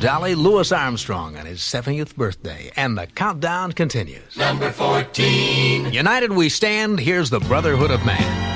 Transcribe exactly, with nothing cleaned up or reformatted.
Dolly, Louis Armstrong on his seventieth birthday, and the countdown continues. Number fourteen. United we stand, here's the Brotherhood of Man.